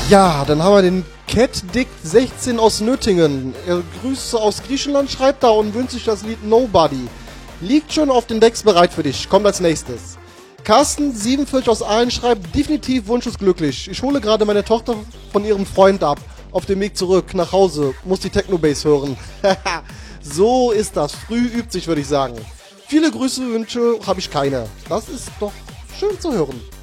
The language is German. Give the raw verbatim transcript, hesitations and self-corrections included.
Ja, dann haben wir den CatDick sechzehn aus Nöttingen. Er Grüße aus Griechenland, schreibt da und wünscht sich das Lied Nobody. Liegt schon auf den Decks bereit für dich. Kommt als nächstes. Carsten siebenundvierzig aus Aalen schreibt, definitiv wunschlos glücklich. Ich hole gerade meine Tochter von ihrem Freund ab. Auf dem Weg zurück nach Hause. Muss die Techno-Bass hören. So ist das. Früh übt sich, würde ich sagen. Viele Grüße, Wünsche habe ich keine. Das ist doch schön zu hören.